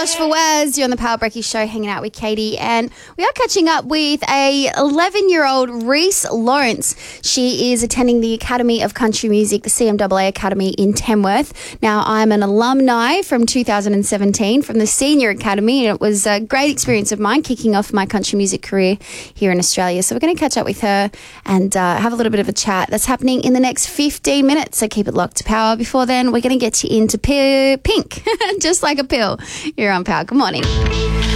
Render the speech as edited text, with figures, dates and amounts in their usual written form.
Josh Fawaz. You're on the Power Breaky Show hanging out with Katie, and we are catching up with a 11-year-old Reese Lawrence. She is attending the Academy of Country Music, the CMAA Academy in Tamworth. Now, I'm an alumni from 2017 from the Senior Academy, and it was a great experience of mine kicking off my country music career here in Australia. So we're going to catch up with her and have a little bit of a chat. That's happening in the next 15 minutes, so keep it locked to Power. Before then, we're going to get you into Pink, just like a pill. You're on Power. Good morning.